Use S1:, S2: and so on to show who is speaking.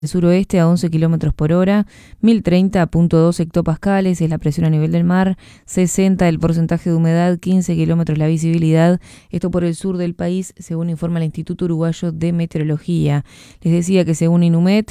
S1: suroeste a 11 kilómetros por hora, 1030.2 hectopascales es la presión a nivel del mar, 60 el porcentaje de humedad, 15 kilómetros la visibilidad. Esto por el sur del país, según informa el Instituto Uruguayo de Meteorología. Les decía que según Inumet,